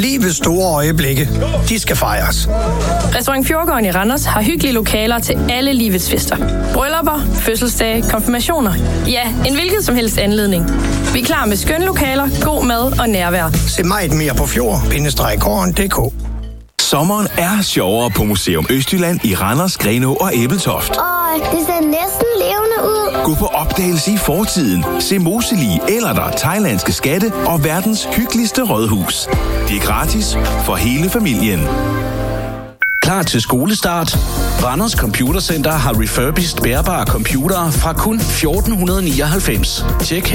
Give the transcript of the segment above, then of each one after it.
Livets store øjeblikke, de skal fejres. Restaurant Fjordgården i Randers har hyggelige lokaler til alle livets fester. Bryllupper, fødselsdage, konfirmationer. Ja, en hvilket som helst anledning. Vi er klar med skønne lokaler, god mad og nærvær. Se meget mere på fjord-gården.dk. Sommeren er sjovere på Museum Østjylland i Randers, Grenaa og Ebeltoft. Det ser næsten levende ud. Gå på opdagelse i fortiden, se moselige eller der thailandske skatte og verdens hyggeligste rådhus. Det er gratis for hele familien. Klar til skolestart? Randers Computercenter har refurbished bærbare computere fra kun 1499. Tjek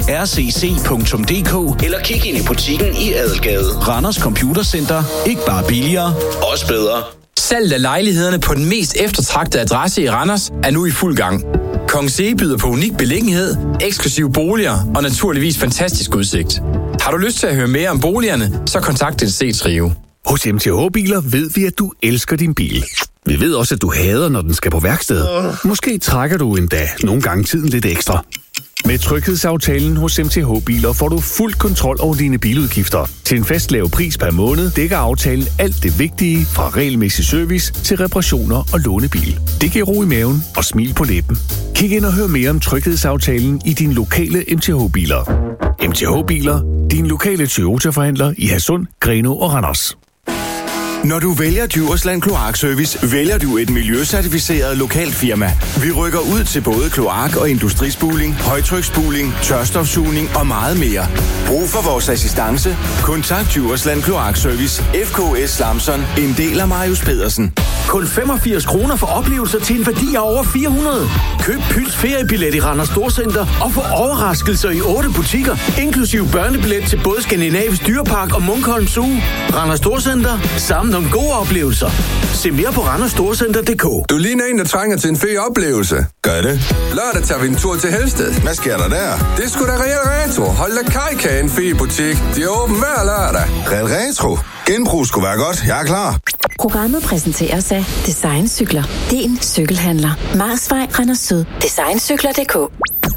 rcc.dk eller kig ind i butikken i Adelgade. Randers Computercenter. Ikke bare billigere, også bedre. Salget af lejlighederne på den mest eftertragtede adresse i Randers er nu i fuld gang. Kongens Ege byder på unik beliggenhed, eksklusive boliger og naturligvis fantastisk udsigt. Har du lyst til at høre mere om boligerne, så kontakt DTC Trio. Hos MTH Biler ved vi, at du elsker din bil. Vi ved også, at du hader, når den skal på værksted. Måske trækker du endda nogle gange tiden lidt ekstra. Med tryghedsaftalen hos MTH Biler får du fuld kontrol over dine biludgifter. Til en fast lav pris per måned dækker aftalen alt det vigtige fra regelmæssig service til reparationer og lånebil. Det giver ro i maven og smil på læben. Kig ind og hør mere om tryghedsaftalen i din lokale MTH Biler. MTH Biler, din lokale Toyota-forhandler i Hadsund, Grenaa og Randers. Når du vælger Djursland Kloakservice, vælger du et miljøcertificeret lokalt firma. Vi rykker ud til både kloak- og industrispuling, højtryksspuling, tørstofsugning og meget mere. Brug for vores assistance? Kontakt Djursland Kloakservice, FKS Lamson, en del af Marius Pedersen. Kun 85 kroner for oplevelser til en værdi af over 400. Køb Pyls feriebillet i Randers Storcenter og få overraskelser i 8 butikker, inklusiv børnebillet til både Skandinavisk Dyrepark og Munkholm Zoo. Randers Storcenter, sammen om gode oplevelser. Se mere på randerstorcenter.dk. Du ligner en, der trænger til en fed oplevelse. Gør det. Lørdag tager vi en tur til Helsted. Hvad sker der der? Det er sgu da Real Retro. Hold da kajka, en fed butik. De er åben hver lørdag. Real Retro. Genbrug skulle være godt. Jeg er klar. Programmet præsenteres af Design Cykler. Din cykelhandler. Marsvej, Randers Syd. Designcykler.dk.